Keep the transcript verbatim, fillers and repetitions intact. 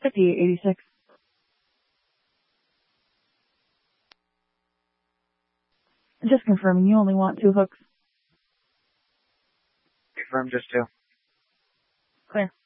fifty-eight eighty-six. Just confirming, you only want two hooks. Confirm just two. Clear.